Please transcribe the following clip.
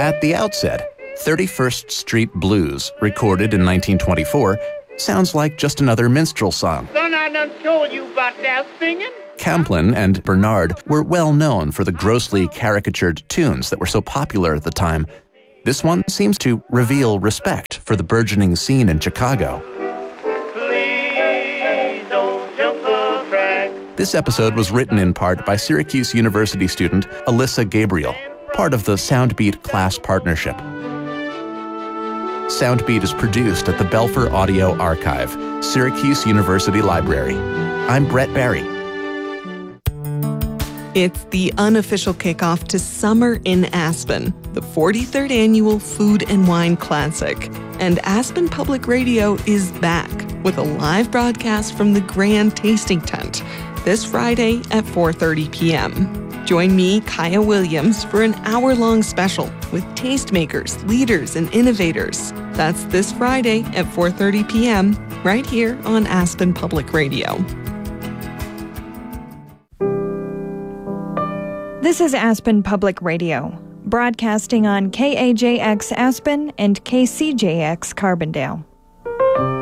At the outset, 31st Street Blues, recorded in 1924, sounds like just another minstrel song. Son, I done told you about that singing. Camplin and Bernard were well known for the grossly caricatured tunes that were so popular at the time. This one seems to reveal respect for the burgeoning scene in Chicago. Please don't jump the crack. This episode was written in part by Syracuse University student Alyssa Gabriel, part of the Soundbeat class partnership. Soundbeat is produced at the Belfer Audio Archive, Syracuse University Library. I'm Brett Barry. It's the unofficial kickoff to Summer in Aspen, the 43rd annual Food and Wine Classic. And Aspen Public Radio is back with a live broadcast from the Grand Tasting Tent this Friday at 4:30 p.m. Join me, Kaya Williams, for an hour-long special with tastemakers, leaders, and innovators. That's this Friday at 4:30 p.m. right here on Aspen Public Radio. This is Aspen Public Radio, broadcasting on KAJX Aspen and KCJX Carbondale.